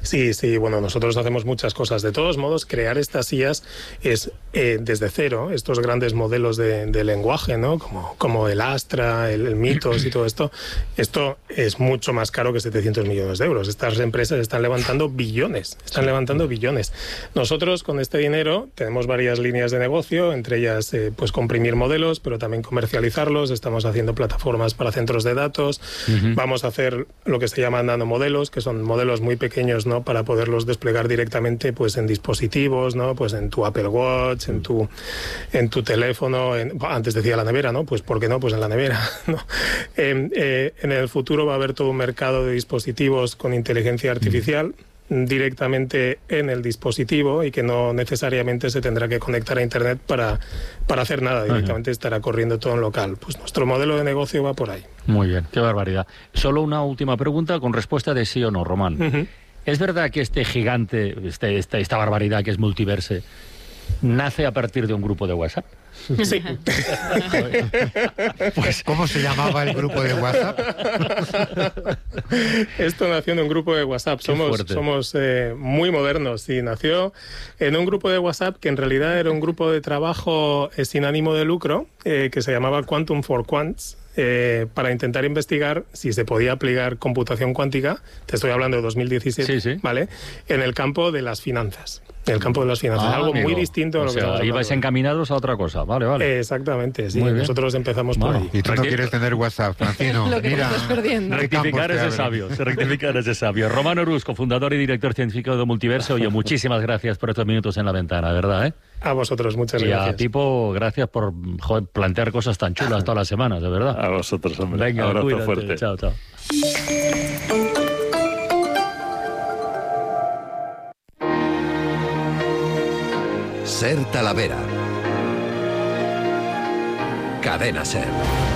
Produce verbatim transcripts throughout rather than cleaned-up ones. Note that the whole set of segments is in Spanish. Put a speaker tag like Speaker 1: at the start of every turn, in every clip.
Speaker 1: Sí, sí, bueno, nosotros hacemos muchas cosas. De todos modos, crear estas I As es eh, desde cero, estos grandes modelos de, de lenguaje, ¿no? Como, como el Astra, el, el Mythos y todo esto, esto es mucho más caro que setecientos millones de euros. Estas empresas están levantando billones, están levantando billones. Nosotros con este dinero tenemos varias líneas de negocio, entre ellas eh, pues comprimir modelos, pero también comercializarlos. Estamos haciendo plataformas para centros de datos. Uh-huh. Vamos a hacer lo que se llaman nanomodelos, que son modelos muy pequeños, ¿no? Para poderlos desplegar directamente pues en dispositivos, ¿no? Pues en tu Apple Watch, en tu en tu teléfono, en, antes decía la nevera, ¿no? Pues ¿por qué no? Pues en la nevera, ¿no? Eh, eh, en el futuro va a haber todo un mercado de dispositivos con inteligencia artificial uh-huh. directamente en el dispositivo y que no necesariamente se tendrá que conectar a internet para, para hacer nada, directamente uh-huh. estará corriendo todo en local. Pues nuestro modelo de negocio va por ahí.
Speaker 2: Muy bien, qué barbaridad. Solo una última pregunta con respuesta de sí o no, Román. Uh-huh. ¿Es verdad que este gigante, este, esta, esta barbaridad que es Multiverse, nace a partir de un grupo de WhatsApp?
Speaker 1: Sí.
Speaker 3: Pues, ¿cómo se llamaba el grupo de WhatsApp?
Speaker 1: Esto nació en un grupo de WhatsApp. Somos, somos eh, muy modernos y nació en un grupo de WhatsApp que en realidad era un grupo de trabajo eh, sin ánimo de lucro eh, que se llamaba Quantum for Quants. Eh, para intentar investigar si se podía aplicar computación cuántica, te estoy hablando de dos mil diecisiete, sí, sí. ¿vale? En el campo de las finanzas. En el campo de las finanzas. Ah, algo amigo. muy distinto a lo o sea,
Speaker 2: que ibais encaminados a otra cosa, vale, vale.
Speaker 1: Eh, exactamente, sí. Nosotros empezamos bueno, por ahí.
Speaker 3: Y tú no quieres tener WhatsApp, Francino.
Speaker 4: Lo que
Speaker 3: Mira,
Speaker 4: estás perdiendo.
Speaker 2: Rectificar ese sabio, rectificar ese sabio. Román Orusco, fundador y director científico de Multiverse. Oye, muchísimas gracias por estos minutos en la ventana, ¿verdad? ¿eh?
Speaker 1: A vosotros, muchas
Speaker 2: y
Speaker 1: gracias.
Speaker 2: Y a Tipo, gracias por joder, plantear cosas tan chulas todas las semanas, de verdad.
Speaker 5: A vosotros, hombre.
Speaker 2: Venga,
Speaker 5: abrazo
Speaker 2: cuídate.
Speaker 5: fuerte.
Speaker 2: Chao, chao.
Speaker 6: Ser Talavera. Cadena Ser.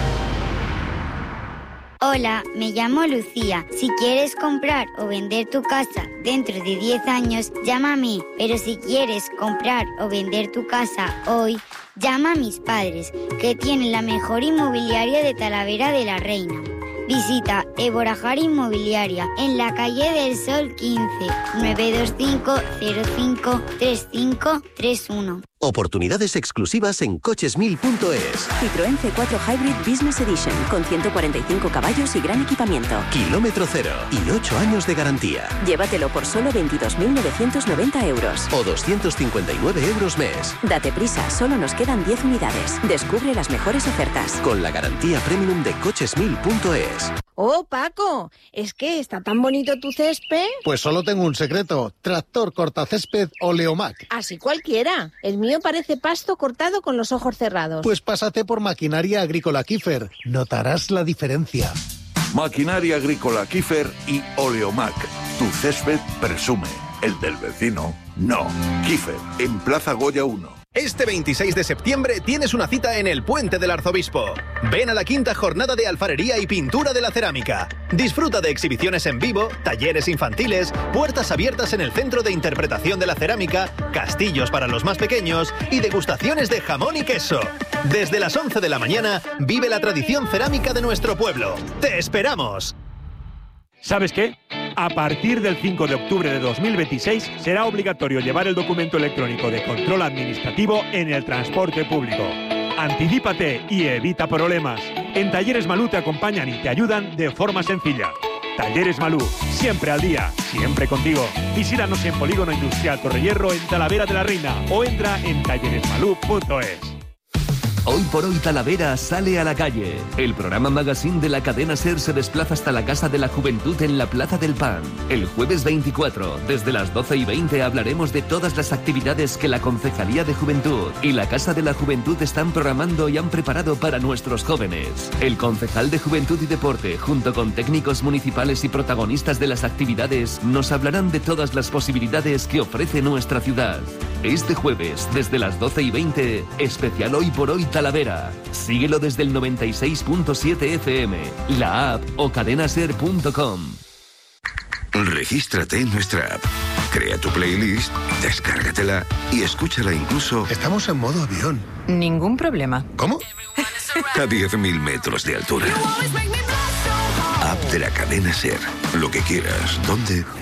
Speaker 7: Hola, me llamo Lucía. Si quieres comprar o vender tu casa dentro de diez años, llama a mí. Pero si quieres comprar o vender tu casa hoy, llama a mis padres, que tienen la mejor inmobiliaria de Talavera de la Reina. Visita Eborajar Inmobiliaria en la calle del Sol quince, nueve dos cinco cero cinco tres cinco tres uno.
Speaker 6: Oportunidades exclusivas en coches mil punto es.
Speaker 8: Citroën C cuatro Hybrid Business Edition con ciento cuarenta y cinco caballos y gran equipamiento.
Speaker 6: Kilómetro cero y ocho años de garantía.
Speaker 8: Llévatelo por solo veintidós mil novecientos noventa euros.
Speaker 6: O doscientos cincuenta y nueve euros mes.
Speaker 8: Date prisa, solo nos quedan diez unidades. Descubre las mejores ofertas.
Speaker 6: Con la garantía premium de coches mil punto es.
Speaker 4: Oh, Paco, es que está tan bonito tu césped.
Speaker 9: Pues solo tengo un secreto. Tractor cortacésped Oleomac.
Speaker 4: Así cualquiera. El mío parece pasto cortado con los ojos cerrados.
Speaker 9: Pues pásate por Maquinaria Agrícola Kiefer. Notarás la diferencia.
Speaker 10: Maquinaria Agrícola Kiefer y Oleomac. Tu césped presume. El del vecino, no. Kiefer, en Plaza Goya uno.
Speaker 11: Este veintiséis de septiembre tienes una cita en el Puente del Arzobispo. Ven a la quinta jornada de alfarería y pintura de la cerámica. Disfruta de exhibiciones en vivo, talleres infantiles, puertas abiertas en el Centro de Interpretación de la Cerámica, castillos para los más pequeños y degustaciones de jamón y queso. Desde las once de la mañana, vive la tradición cerámica de nuestro pueblo. ¡Te esperamos!
Speaker 12: ¿Sabes qué? A partir del cinco de octubre de dos mil veintiséis será obligatorio llevar el documento electrónico de control administrativo en el transporte público. Anticípate y evita problemas. En Talleres Malú te acompañan y te ayudan de forma sencilla. Talleres Malú, siempre al día, siempre contigo. Visítanos en Polígono Industrial Torrehierro en Talavera de la Reina o entra en talleres malú punto es.
Speaker 13: Hoy por hoy Talavera sale a la calle. El programa magazine de la cadena SER se desplaza hasta la Casa de la Juventud en la Plaza del Pan. El jueves veinticuatro, desde las doce y veinte, hablaremos de todas las actividades que la Concejalía de Juventud y la Casa de la Juventud están programando y han preparado para nuestros jóvenes. El concejal de Juventud y Deporte, junto con técnicos municipales y protagonistas de las actividades, nos hablarán de todas las posibilidades que ofrece nuestra ciudad. Este jueves, desde las doce y veinte, especial Hoy por Hoy Talavera. Síguelo desde el noventa y seis punto siete F M, la app o cadenaser punto com.
Speaker 14: Regístrate en nuestra app. Crea tu playlist, descárgatela y escúchala incluso...
Speaker 9: Estamos en modo avión.
Speaker 4: Ningún problema.
Speaker 9: ¿Cómo?
Speaker 14: A diez mil metros de altura. App de la cadena SER. Lo que quieras, ¿dónde?